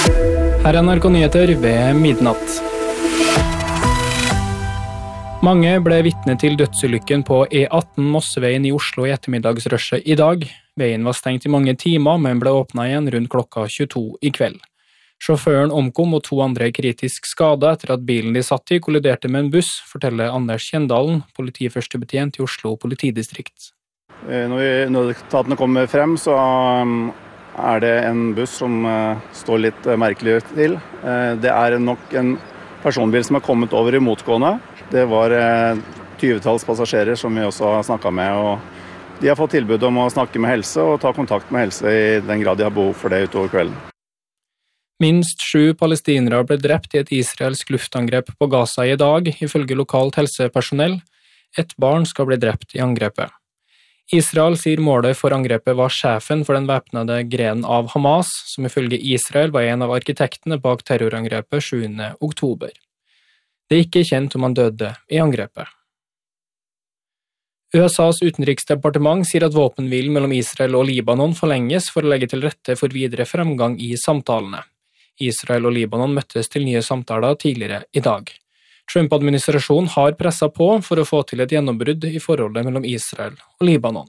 Her NRK Nyheter ved midnatt. Mange ble vitne til dødsulykken på E18 Mosseveien i Oslo i ettermiddagsrushet i dag. Veien var stengt i mange timer, men ble åpnet igjen rundt klokka 22 i kveld. Sjåføren omkom og 2 andre kritisk skadet etter at bilen de satt i kolliderte med en buss, forteller Anders Kjendalen, politiførstebetjent i Oslo politidistrikt. Når nødetatene kommer frem, så er det en buss som står litt merkelig til. Det er nok en personbil som har kommet over i motgående. Det var 20-talls passasjerer som vi også har snakket med, og de har fått tilbud om å snakke med helse og ta kontakt med helse i den grad de har behov for det utover kvelden. Minst 7 palestinere ble drept i et israelsk luftangrep på Gaza i dag, ifølge lokalt helsepersonell. Et barn skal bli drept i angrepet. Israel sier målet for angrepet var sjefen for den væpnede grenen av Hamas, som ifølge Israel var en av arkitektene bak terrorangrepet 7. oktober. Det er ikke kjent om han døde i angrepet. USAs utenriksdepartement sier at våpenhvilen mellom Israel og Libanon forlenges for å legge til rette for videre fremgang i samtalene. Israel og Libanon møttes til nye samtaler tidligere i dag. Trump-administrasjonen har presset på for å få til et gjennombrudd i forholdet mellom Israel og Libanon.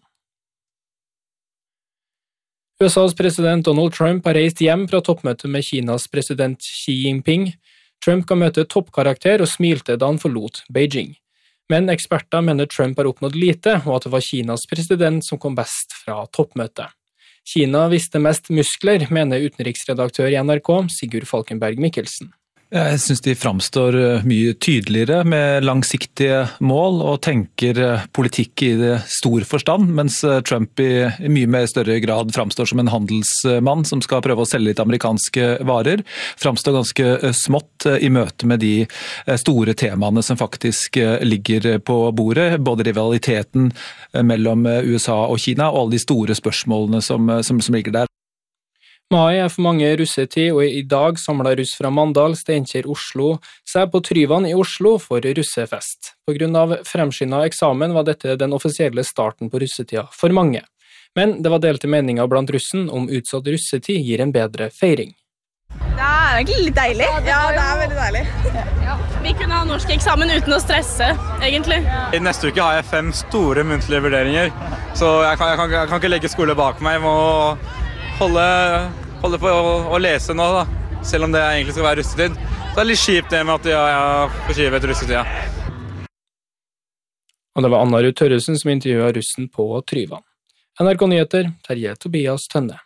USAs president Donald Trump har reist hjem fra toppmøtet med Kinas president Xi Jinping. Trump kan møte toppkarakter og smilte da han forlot Beijing. Men eksperter mener Trump har oppnådd lite, og at det var Kinas president som kom best fra toppmøtet. Kina viste mest muskler, mener utenriksredaktør i NRK, Sigurd Falkenberg Mikkelsen. Jeg synes de framstår mye tydeligere med langsiktige mål og tenker politikk i det stor forstand, mens Trump i mye mer større grad framstår som en handelsmann som skal prøve å selge litt amerikanske varer. Framstår ganske smått i møte med de store temaene som faktisk ligger på bordet, både rivaliteten mellom USA og Kina og alle de store spørsmålene som ligger der. Mai er for mange russetid, og i dag samlet russ fra Mandal, Steinkjer, Oslo seg på Tryvann i Oslo for russefest. På grunn av fremskyndet eksamen var dette den offisielle starten på russetida for mange. Men det var delte meninger blant russen om utsatt russetid gir en bedre feiring. Det er egentlig litt deilig. Ja, det er veldig deilig. Ja. Vi kunne ha norsk eksamen uten å stresse, egentlig. I neste uke har jeg 5 store muntlige vurderinger, så jeg kan ikke legge skole bak meg. Jeg må holde på å lese nå, da. Selv om det egentlig skal være russetid. Så det er litt kjipt det med at jeg forskyver russetida. Og det var Anna Ruud Tørresen som intervjuet russen på Tryvann. NRK Nyheter, Terje Tobias Tønne.